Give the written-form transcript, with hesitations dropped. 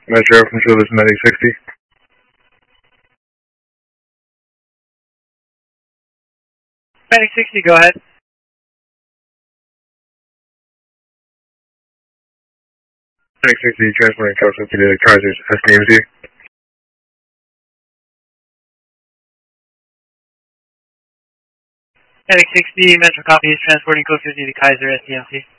Metro from Childers Medic 60. Medic 60, go ahead. Medic 60, transporting code 50 to Kaiser's SDMC. Medic 60, Metro copy is transporting code 50 to Kaiser SDMC.